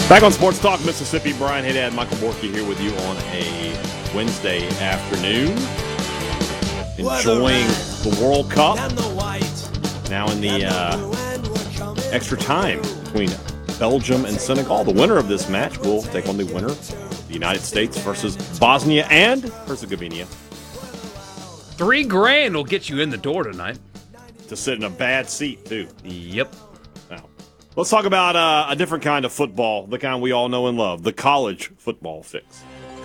Back on Sports Talk Mississippi, Brian Haydad, Michael Borky here with you on a Wednesday afternoon. Enjoying the World Cup. Now in the extra time between Belgium and Senegal. The winner of this match will take on the winner, the United States versus Bosnia and Herzegovina. $3,000 will get you in the door tonight. To sit in a bad seat, too. Yep. Now, let's talk about a different kind of football, the kind we all know and love, the college football fix.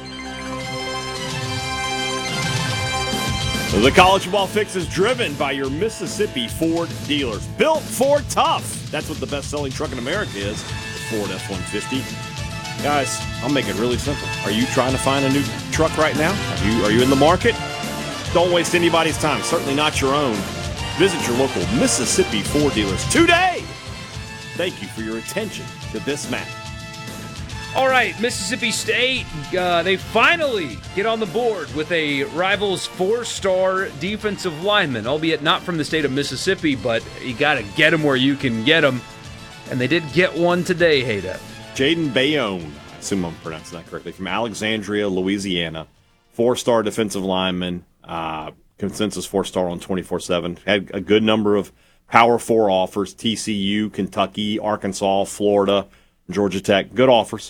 The college football fix is driven by your Mississippi Ford dealers. Built Ford Tough. That's what the best-selling truck in America is, the Ford F-150. Guys, I'll make it really simple. Are you trying to find a new truck right now? Are you in the market? Don't waste anybody's time, certainly not your own. Visit your local Mississippi Ford dealers today. Thank you for your attention to this match. All right, Mississippi State, they finally get on the board with a Rivals 4-star defensive lineman, albeit not from the state of Mississippi, but you got to get them where you can get them. And they did get one today, Haydad. Jaden Bayonne, I assume I'm pronouncing that correctly, from Alexandria, Louisiana. 4-star defensive lineman, consensus 4-star on 24/7. Had a good number of Power 4 offers, TCU, Kentucky, Arkansas, Florida, Georgia Tech. Good offers.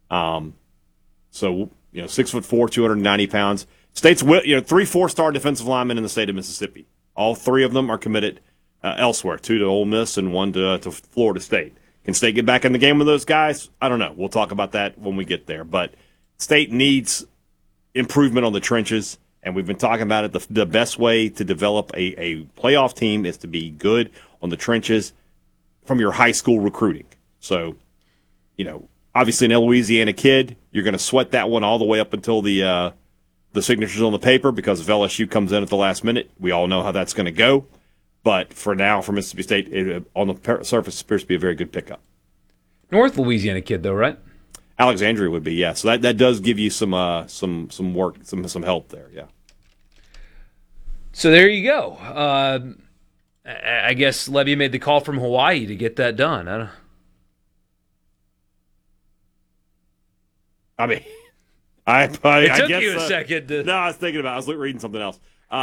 So, 6'4", 290 pounds. State's, 3 4-star defensive linemen in the state of Mississippi. All 3 of them are committed elsewhere, 2 to Ole Miss and 1 to Florida State. Can State get back in the game with those guys? I don't know. We'll talk about that when we get there. But State needs improvement on the trenches, and we've been talking about it. The best way to develop a playoff team is to be good on the trenches from your high school recruiting. So, obviously, an Louisiana kid, you're going to sweat that one all the way up until the signatures on the paper, because if LSU comes in at the last minute, we all know how that's going to go. But for now, for Mississippi State, on the surface, appears to be a very good pickup. North Louisiana kid, though, right? Alexandria would be, yeah. So that does give you some work, some help there, yeah. So there you go. I guess Levy made the call from Hawaii to get that done. I it took guess, you a second. No, I was thinking about it. I was reading something else.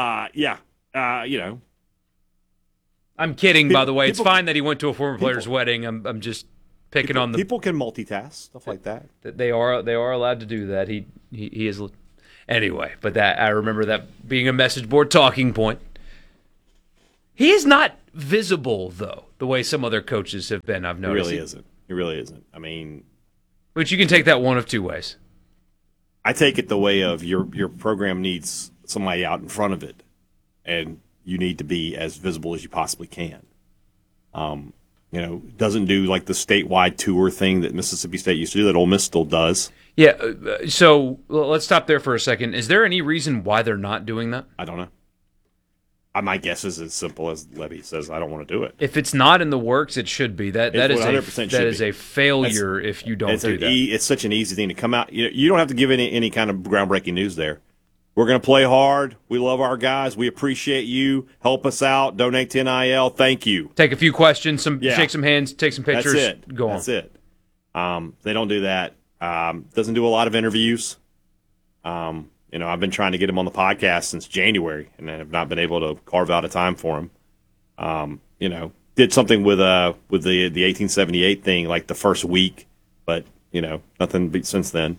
I'm kidding, by the way. It's fine that he went to a former player's wedding. I'm just picking on the people can multitask, stuff like that. They are allowed to do that. He is anyway. But that, I remember that being a message board talking point. He is not visible though, the way some other coaches have been. I've noticed. He really isn't. I mean, but you can take that one of two ways. I take it the way of your program needs somebody out in front of it, and you need to be as visible as you possibly can. Doesn't do like the statewide tour thing that Mississippi State used to do, that Ole Miss still does. Yeah, so let's stop there for a second. Is there any reason why they're not doing that? I don't know. My guess is as simple as Levy says, I don't want to do it. If it's not in the works, it should be. That is a failure if you don't do that. It's such an easy thing to come out. You don't have to give any kind of groundbreaking news there. We're going to play hard. We love our guys. We appreciate you. Help us out. Donate to NIL. Thank you. Take a few questions, shake some hands, take some pictures. That's it. Go on. That's it. They don't do that. Doesn't do a lot of interviews. I've been trying to get him on the podcast since January, and I have not been able to carve out a time for him. Did something with the 1878 thing like the first week, but nothing since then.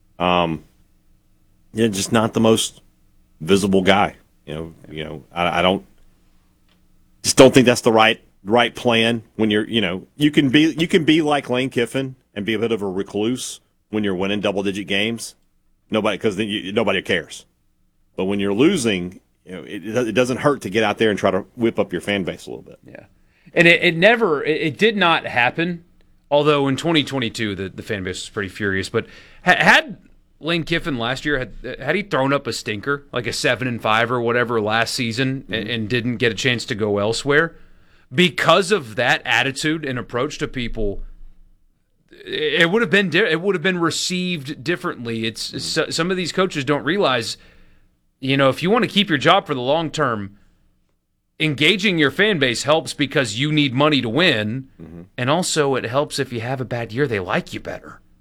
Just not the most visible guy. I don't think that's the right plan when you're. You can be like Lane Kiffin and be a bit of a recluse when you're winning double-digit games. Nobody cares. But when you're losing, it doesn't hurt to get out there and try to whip up your fan base a little bit. Yeah, and it did not happen. Although in 2022 the fan base was pretty furious. But had Lane Kiffin last year had he thrown up a stinker like a 7-5 or whatever last season and didn't get a chance to go elsewhere because of that attitude and approach to people, it would have been received differently. Some of these coaches don't realize, if you want to keep your job for the long term, engaging your fan base helps because you need money to win, and also it helps if you have a bad year, they like you better.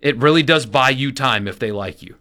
It really does buy you time if they like you.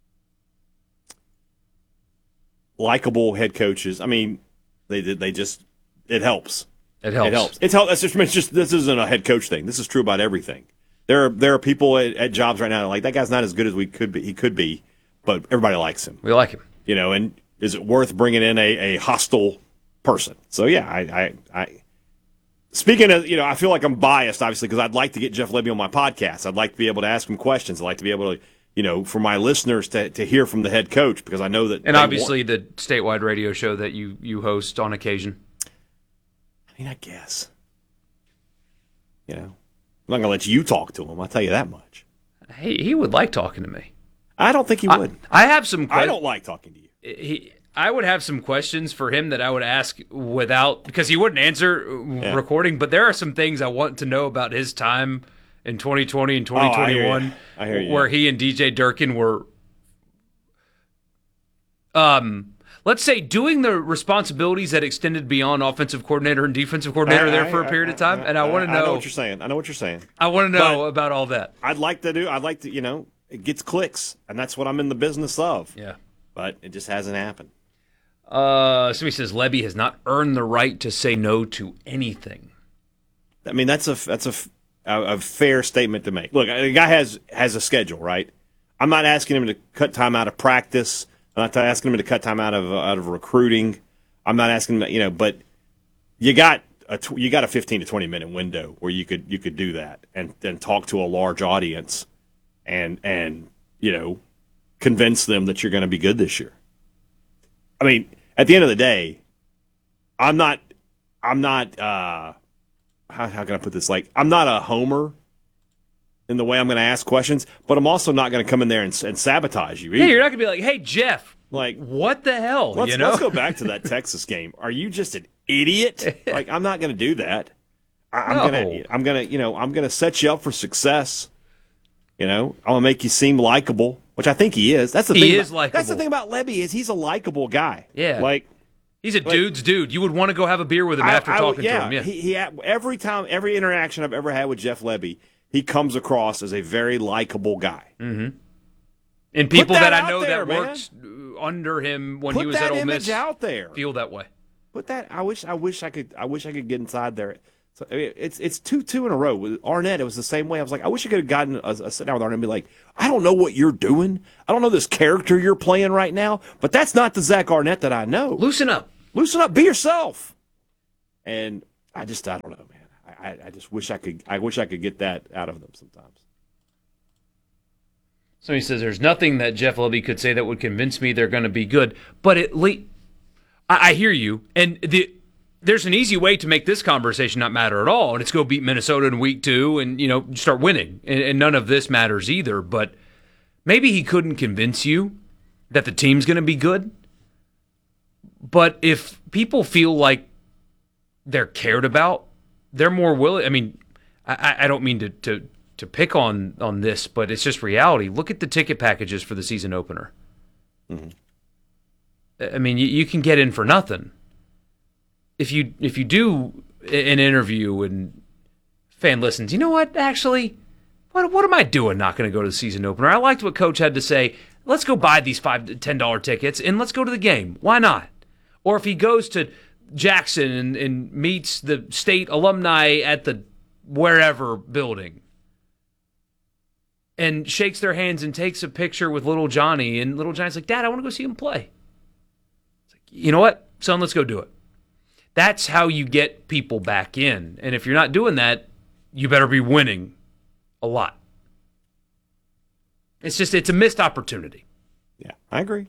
Likable head coaches. I mean, they just it helps. It helps. It helps. It's just this isn't a head coach thing. This is true about everything. There are people at jobs right now like that guy's not as good as he could be, but everybody likes him. We like him. And is it worth bringing in a hostile person? So yeah, I speaking of, I feel like I'm biased obviously because I'd like to get Jeff Lebby on my podcast. I'd like to be able to ask him questions. I'd like to be able to for my listeners to hear from the head coach because I know that. And obviously the statewide radio show that you host on occasion. I mean, I guess. I'm not going to let you talk to him. I'll tell you that much. He would like talking to me. I don't think he would. I have some questions. I don't like talking to you. I would have some questions for him that I would ask because he wouldn't answer recording, but there are some things I want to know about his time in 2020 and 2021 I hear you. Where he and DJ Durkin were let's say doing the responsibilities that extended beyond offensive coordinator and defensive coordinator there for a period of time. And I want to know. I know what you're saying. I want to know about all that. I'd like to, it gets clicks, and that's what I'm in the business of. Yeah. But it just hasn't happened. Somebody says Lebby has not earned the right to say no to anything. I mean, that's a fair statement to make. Look, a guy has a schedule, right? I'm not asking him to cut time out of practice. I'm not asking him to cut time out of recruiting. I'm not asking him, but you got a 15 to 20 minute window where you could do that and talk to a large audience and convince them that you're going to be good this year. I mean, at the end of the day, I'm not how can I put this? Like, I'm not a homer in the way I'm going to ask questions, but I'm also not going to come in there and sabotage you either. Yeah, you're not going to be like, hey, Jeff, like, what the hell? Let's go back to that Texas game. Are you just an idiot? Like, I'm not going to do that. I'm going to set you up for success. I'm going to make you seem likable, which I think he is. That's the thing. He is likable. That's the thing about Lebby is he's a likable guy. Yeah. Like, he's a dude's dude. You would want to go have a beer with him after talking to him. Yeah. He every interaction I've ever had with Jeff Lebby, he comes across as a very likable guy. Mm-hmm. And people that I know there, that worked under him when he was at Ole Miss image out there. Feel that way. Put that. I wish I could get inside there. So, I mean, it's two in a row with Arnett. It was the same way. I was like, I wish I could have gotten a sit down with Arnett and be like, I don't know what you're doing. I don't know this character you're playing right now, but that's not the Zach Arnett that I know. Loosen up. Be yourself. And I don't know, man. I just wish I could get that out of them sometimes. Somebody says there's nothing that Jeff Lebby could say that would convince me they're going to be good, but at least I hear you, and there's an easy way to make this conversation not matter at all, and it's go beat Minnesota in week 2 and start winning, and none of this matters either. But maybe he couldn't convince you that the team's going to be good. But if people feel like they're cared about, they're more willing. I mean, I don't mean to pick on this, but it's just reality. Look at the ticket packages for the season opener. Mm-hmm. I mean, you can get in for nothing. If you do an interview and fan listens, you know what? Actually, what am I doing? Not going to go to the season opener. I liked what Coach had to say. Let's go buy these $5 to $10 tickets and let's go to the game. Why not? Or if he goes to Jackson and meets the state alumni at the wherever building and shakes their hands and takes a picture with little Johnny, and little Johnny's like, Dad, I want to go see him play. It's like, you know what, son, let's go do it. That's how you get people back in. And if you're not doing that, you better be winning a lot. It's a missed opportunity. Yeah, I agree.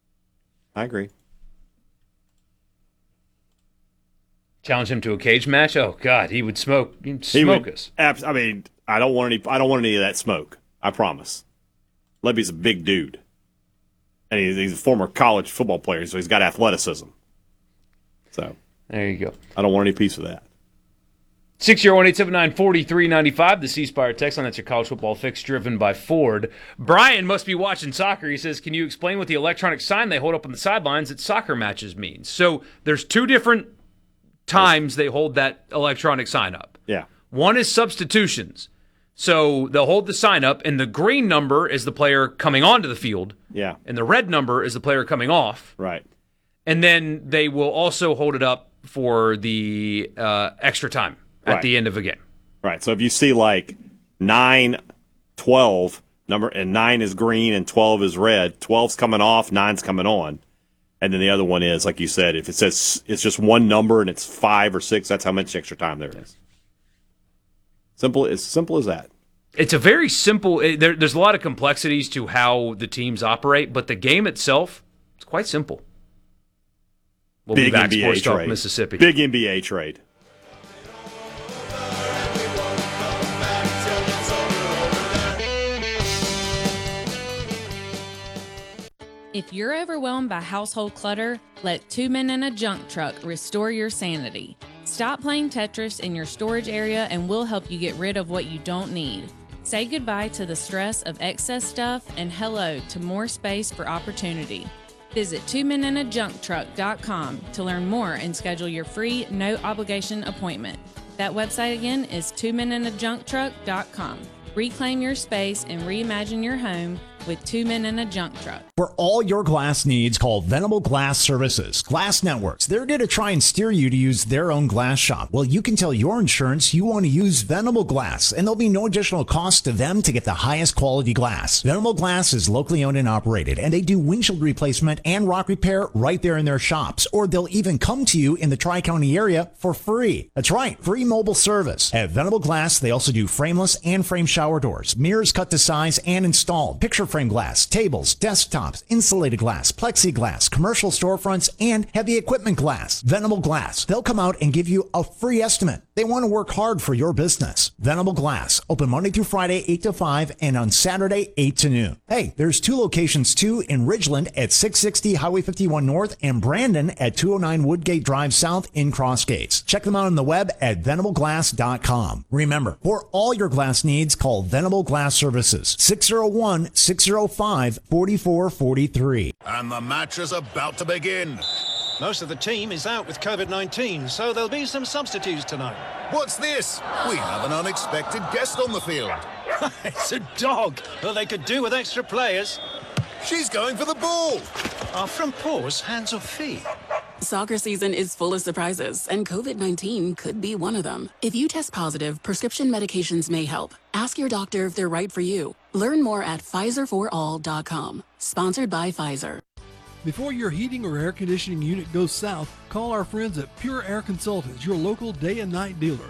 Challenge him to a cage match? Oh God, he would smoke us. I mean, I don't want any of that smoke. I promise. Lebby's a big dude, and he's a former college football player, so he's got athleticism. So there you go. I don't want any piece of that. 601-879-4395, the C Spire text line. That's your college football fix, driven by Ford. Brian must be watching soccer. He says, can you explain what the electronic sign they hold up on the sidelines at soccer matches means? So there's two different times they hold that electronic sign up. Yeah. One is substitutions. So they'll hold the sign up, and the green number is the player coming onto the field. Yeah. And the red number is the player coming off. Right. And then they will also hold it up for the extra time at the end of a game. Right. So if you see like 9, 12 number, and 9 is green and 12 is red, 12's coming off, 9's coming on. And then the other one is, like you said, if it says it's just one number and it's 5 or 6, that's how much extra time there is. Simple as that. It's a very simple. There's a lot of complexities to how the teams operate, but the game itself, it's quite simple. We'll Big be back. NBA Sports Talk trade. Mississippi. Big NBA trade. If you're overwhelmed by household clutter, let 2 Men and a Junk Truck restore your sanity. Stop playing Tetris in your storage area and we'll help you get rid of what you don't need. Say goodbye to the stress of excess stuff and hello to more space for opportunity. Visit 2menandajuncktruck.com to learn more and schedule your free, no-obligation appointment. That website again is 2menandajuncktruck.com. Reclaim your space and reimagine your home with 2 Men and a Junk Truck. For all your glass needs, call Venable Glass Services. Glass Networks, they're there to try and steer you to use their own glass shop. Well, you can tell your insurance you want to use Venable Glass, and there'll be no additional cost to them to get the highest quality glass. Venable Glass is locally owned and operated, and they do windshield replacement and rock repair right there in their shops, or they'll even come to you in the Tri-County area for free. That's right, free mobile service. At Venable Glass, they also do frameless and frame shower doors, mirrors cut to size and installed, picture frame glass, tables, desktops, insulated glass, plexiglass, commercial storefronts, and heavy equipment glass. Venable Glass. They'll come out and give you a free estimate. They want to work hard for your business. Venable Glass. Open Monday through Friday, 8 to 5, and on Saturday, 8 to noon. Hey, there's 2 locations too, in Ridgeland at 660 Highway 51 North and Brandon at 209 Woodgate Drive South in Cross Gates. Check them out on the web at venableglass.com. Remember, for all your glass needs, call Venable Glass Services, 601-605-4443. And the match is about to begin. Most of the team is out with COVID-19, so there'll be some substitutes tonight. What's this? We have an unexpected guest on the field. It's a dog. Well, they could do with extra players. She's going for the ball. Are front paws hands or feet? Soccer season is full of surprises, and COVID-19 could be one of them. If you test positive, prescription medications may help. Ask your doctor if they're right for you. Learn more at PfizerForAll.com. Sponsored by Pfizer. Before your heating or air conditioning unit goes south, call our friends at Pure Air Consultants, your local day and night dealer.